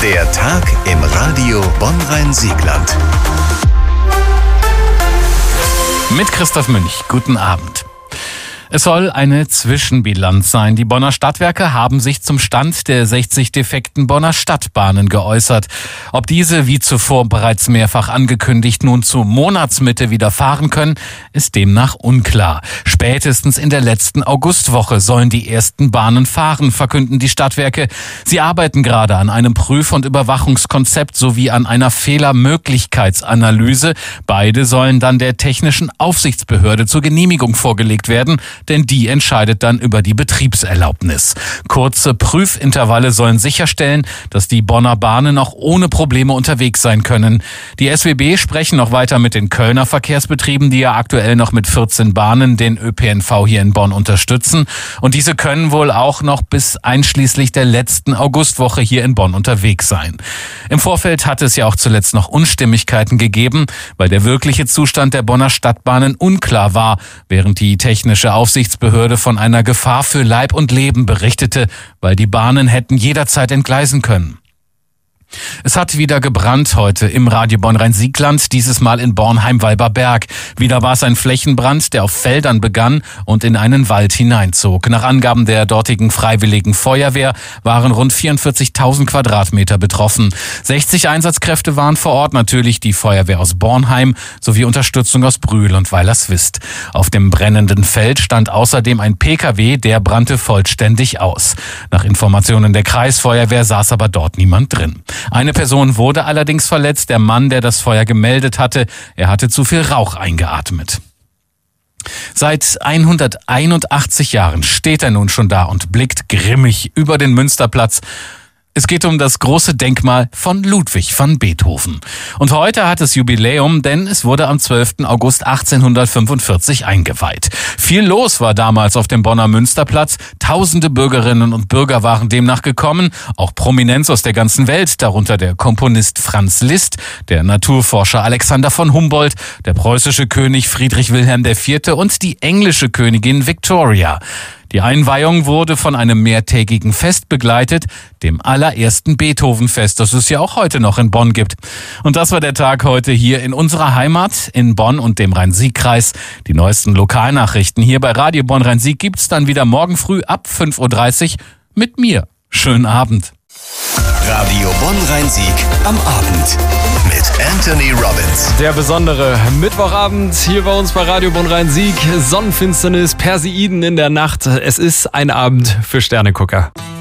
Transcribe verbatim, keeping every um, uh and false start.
Der Tag im Radio Bonn-Rhein-Siegland. Mit Christoph Münch. Guten Abend. Es soll eine Zwischenbilanz sein. Die Bonner Stadtwerke haben sich zum Stand der sechzig defekten Bonner Stadtbahnen geäußert. Ob diese, wie zuvor bereits mehrfach angekündigt, nun zu Monatsmitte wieder fahren können, ist demnach unklar. Spätestens in der letzten Augustwoche sollen die ersten Bahnen fahren, verkünden die Stadtwerke. Sie arbeiten gerade an einem Prüf- und Überwachungskonzept sowie an einer Fehlermöglichkeitsanalyse. Beide sollen dann der technischen Aufsichtsbehörde zur Genehmigung vorgelegt werden, denn die entscheidet dann über die Betriebserlaubnis. Kurze Prüfintervalle sollen sicherstellen, dass die Bonner Bahnen auch ohne Probleme unterwegs sein können. Die S W B sprechen noch weiter mit den Kölner Verkehrsbetrieben, die ja aktuell noch mit vierzehn Bahnen den Ö P N V hier in Bonn unterstützen. Und diese können wohl auch noch bis einschließlich der letzten Augustwoche hier in Bonn unterwegs sein. Im Vorfeld hat es ja auch zuletzt noch Unstimmigkeiten gegeben, weil der wirkliche Zustand der Bonner Stadtbahnen unklar war, während die technische Aufsichtsbehörde von einer Gefahr für Leib und Leben berichtete, weil die Bahnen hätten jederzeit entgleisen können. Es hat wieder gebrannt heute im Radio Bonn-Rhein-Siegland, dieses Mal in Bornheim-Walberberg. Wieder war es ein Flächenbrand, der auf Feldern begann und in einen Wald hineinzog. Nach Angaben der dortigen Freiwilligen Feuerwehr waren rund vierundvierzigtausend Quadratmeter betroffen. sechzig Einsatzkräfte waren vor Ort, natürlich die Feuerwehr aus Bornheim sowie Unterstützung aus Brühl und Weilerswist. Auf dem brennenden Feld stand außerdem ein P K W, der brannte vollständig aus. Nach Informationen der Kreisfeuerwehr saß aber dort niemand drin. Eine Person wurde allerdings verletzt, der Mann, der das Feuer gemeldet hatte. Er hatte zu viel Rauch eingeatmet. Seit hunderteinundachtzig Jahren steht er nun schon da und blickt grimmig über den Münsterplatz. Es geht um das große Denkmal von Ludwig van Beethoven. Und heute hat es Jubiläum, denn es wurde am zwölften August achtzehnhundertfünfundvierzig eingeweiht. Viel los war damals auf dem Bonner Münsterplatz. Tausende Bürgerinnen und Bürger waren demnach gekommen. Auch Prominenz aus der ganzen Welt, darunter der Komponist Franz Liszt, der Naturforscher Alexander von Humboldt, der preußische König Friedrich Wilhelm der Vierte und die englische Königin Victoria. Die Einweihung wurde von einem mehrtägigen Fest begleitet, dem allerersten Beethovenfest, das es ja auch heute noch in Bonn gibt. Und das war der Tag heute hier in unserer Heimat, in Bonn und dem Rhein-Sieg-Kreis. Die neuesten Lokalnachrichten hier bei Radio Bonn-Rhein-Sieg gibt's dann wieder morgen früh ab fünf Uhr dreißig mit mir. Schönen Abend. Radio Bonn-Rhein-Sieg am Abend mit Anthony Robbins. Der besondere Mittwochabend hier bei uns bei Radio Bonn-Rhein-Sieg. Sonnenfinsternis, Perseiden in der Nacht. Es ist ein Abend für Sternegucker.